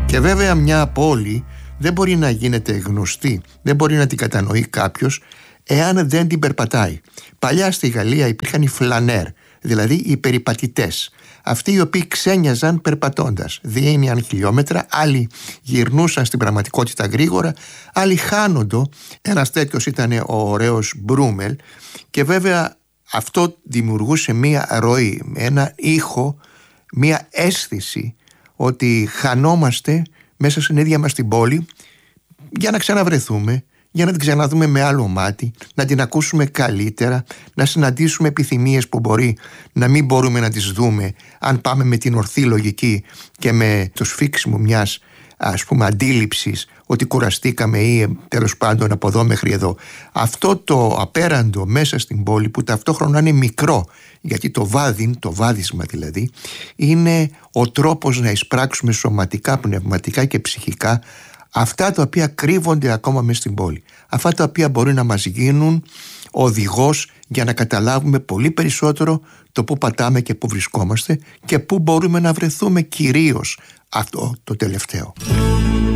Και βέβαια μια πόλη δεν μπορεί να γίνεται γνωστή, δεν μπορεί να την κατανοεί κάποιος εάν δεν την περπατάει. Παλιά στη Γαλλία υπήρχαν οι φλανέρ, δηλαδή οι περιπατητές. Αυτοί οι οποίοι ξένιαζαν περπατώντας. Διένυαν χιλιόμετρα, άλλοι γυρνούσαν στην πραγματικότητα γρήγορα, άλλοι χάνοντο. Ένας τέτοιος ήταν ο ωραίος Μπρούμελ και βέβαια αυτό δημιουργούσε μία ροή, ένα ήχο, μία αίσθηση ότι χανόμαστε μέσα στην ίδια μας την πόλη για να ξαναβρεθούμε, για να την ξαναδούμε με άλλο μάτι, να την ακούσουμε καλύτερα, να συναντήσουμε επιθυμίες που μπορεί να μην μπορούμε να τις δούμε αν πάμε με την ορθή λογική και με το σφίξιμο μιας αντίληψης ότι κουραστήκαμε ή τέλος πάντων από εδώ μέχρι εδώ. Αυτό το απέραντο μέσα στην πόλη που ταυτόχρονα είναι μικρό, γιατί το βάδισμα δηλαδή, είναι ο τρόπος να εισπράξουμε σωματικά, πνευματικά και ψυχικά αυτά τα οποία κρύβονται ακόμα μέσα στην πόλη. Αυτά τα οποία μπορεί να μας γίνουν οδηγός για να καταλάβουμε πολύ περισσότερο το πού πατάμε και πού βρισκόμαστε και πού μπορούμε να βρεθούμε, κυρίως αυτό το τελευταίο.